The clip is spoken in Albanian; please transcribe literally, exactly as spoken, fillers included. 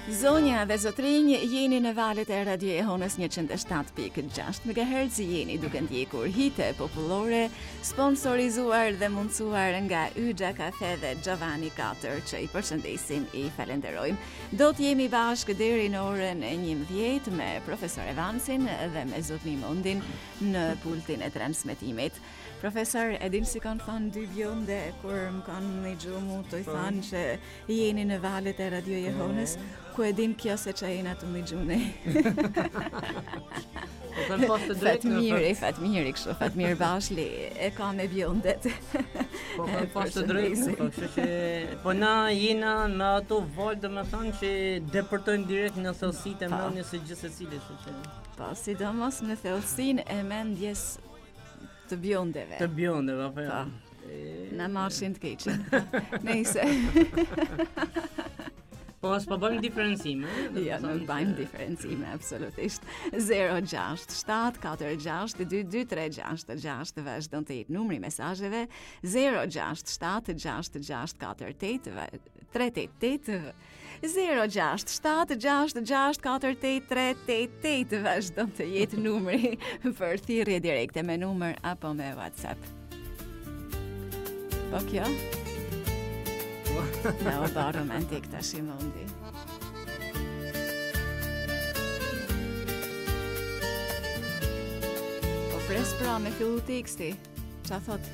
Zonja dhe zotrinj, jeni në valet e Radio Ehonës njëqind e shtatë pikë gjashtë megahertz, jeni duke ndjekur hite popullore, sponsorizuar dhe mundsuar nga Yxha Kafe dhe Giovanni katër, që i përshëndesim, i falenderojmë. Do të jemi bashkë deri në orën njëmbëdhjetë me profesor Evansin dhe me zotni Mondin në pultin e transmetimit. Profesor, edin si kanë thënë dy bjonde kur më kanë në gjumu të i thënë që jeni në valet e Radio Ehonës, ku edin kjo se që jena të në gjune. Fatmiri, Fatmiri kështu, Fatmir Bashli e ka me bjondet. Po kanë pas të drejtë, po kështu që po na jena me ato valë dhe me thënë që depërtojnë direkt në thellësitë e mendjes së gjithë secilit, kështu që. Po, sidomos në thellësinë e mendjes të bjondeve. Të bjondeve, po ja. Na marshin të keqin. Nëse. Po as po bëjmë diferencime. Jo, nuk bëjmë diferencime, absolutisht. zero gjashtë shtatë katër gjashtë dy dy tre gjashtë gjashtë vazhdon të jetë numri mesazheve zero gjashtë shtatë gjashtë gjashtë katër tetë tre tetë tetë zero gjashtë shtatë gjashtë gjashtë katër tetë tre tetë tetë vazhdon të jetë numri për thirrje direkte me numër apo me WhatsApp. Po kjo? Në o ba romantik të Shimondi. Po pres pra me fillu teksti, qa thot?